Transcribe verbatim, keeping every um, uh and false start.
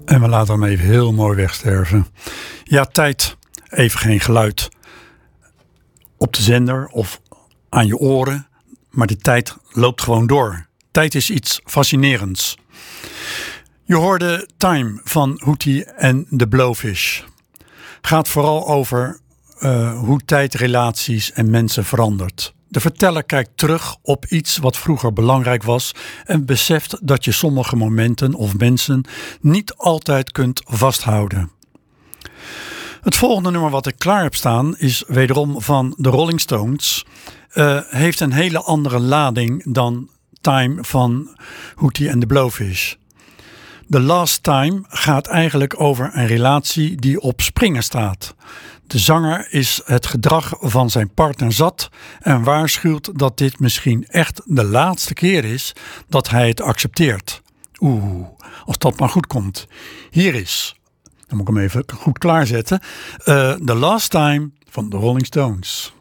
En we laten hem even heel mooi wegsterven. Ja, tijd. Even geen geluid op de zender of aan je oren. Maar de tijd loopt gewoon door. Tijd is iets fascinerends. Je hoorde Time van Hootie en The Blowfish. Gaat vooral over uh, hoe tijd relaties en mensen verandert. De verteller kijkt terug op iets wat vroeger belangrijk was en beseft dat je sommige momenten of mensen niet altijd kunt vasthouden. Het volgende nummer wat ik klaar heb staan is wederom van de Rolling Stones. Uh, heeft een hele andere lading dan Time van Hootie and the Blowfish. The Last Time gaat eigenlijk over een relatie die op springen staat. De zanger is het gedrag van zijn partner zat en waarschuwt dat dit misschien echt de laatste keer is dat hij het accepteert. Oeh, als dat maar goed komt. Hier is, dan moet ik hem even goed klaarzetten, uh, The Last Time van de Rolling Stones.